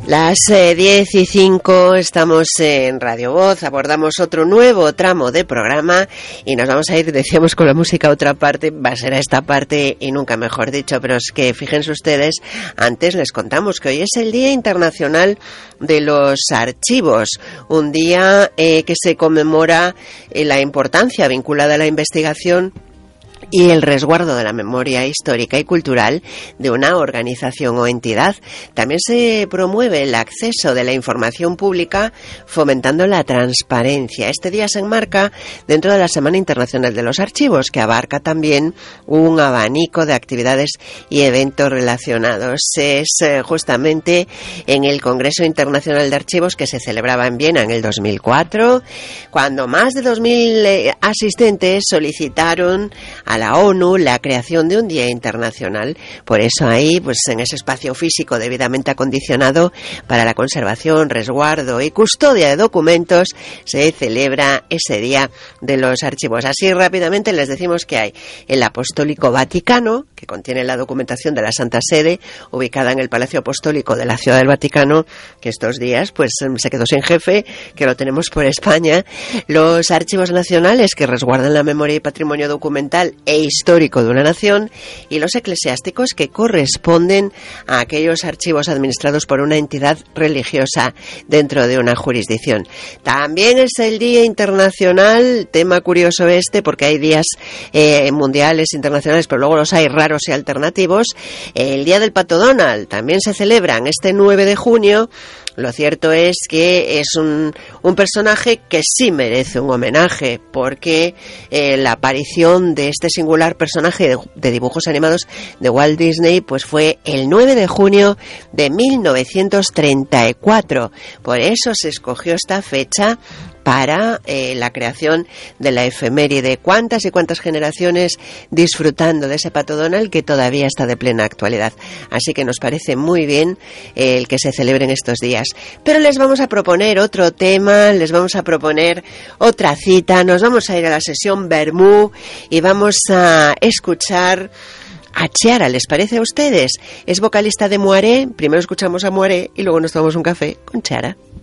Las 10:05 estamos en Radio Voz, abordamos otro nuevo tramo de programa y nos vamos a ir, decíamos, con la música a otra parte, va a ser a esta parte y nunca mejor dicho, pero es que fíjense ustedes, antes les contamos que hoy es el Día Internacional de los Archivos, un día que se conmemora la importancia vinculada a la investigación y el resguardo de la memoria histórica y cultural de una organización o entidad. También se promueve el acceso de la información pública fomentando la transparencia. Este día se enmarca dentro de la Semana Internacional de los Archivos, que abarca también un abanico de actividades y eventos relacionados. Es justamente en el Congreso Internacional de Archivos que se celebraba en Viena en el 2004, cuando más de 2.000 asistentes solicitaron a la ONU la creación de un día internacional. Por eso ahí, pues en ese espacio físico debidamente acondicionado para la conservación, resguardo y custodia de documentos, se celebra ese Día de los Archivos. Así rápidamente les decimos que hay el Apostólico Vaticano, que contiene la documentación de la Santa Sede, ubicada en el Palacio Apostólico de la Ciudad del Vaticano, que estos días pues se quedó sin jefe, que lo tenemos por España. Los archivos nacionales, que resguardan la memoria y patrimonio documental e histórico de una nación, y los eclesiásticos, que corresponden a aquellos archivos administrados por una entidad religiosa dentro de una jurisdicción. También es el Día Internacional, tema curioso este, porque hay días mundiales, internacionales, pero luego los hay raros y alternativos. El Día del Pato Donald también se celebra este 9 de junio. Lo cierto es que es un personaje que sí merece un homenaje, porque la aparición de este singular personaje de dibujos animados de Walt Disney pues fue el 9 de junio de 1934. Por eso se escogió esta fecha para la creación de la efeméride. Cuántas y cuántas generaciones disfrutando de ese Pato Donald, que todavía está de plena actualidad. Así que nos parece muy bien el que se celebren estos días. Pero les vamos a proponer otro tema, les vamos a proponer otra cita, nos vamos a ir a la sesión Vermú y vamos a escuchar a Chiara. ¿Les parece a ustedes? Es vocalista de Moiré. Primero escuchamos a Moiré y luego nos tomamos un café con Chiara.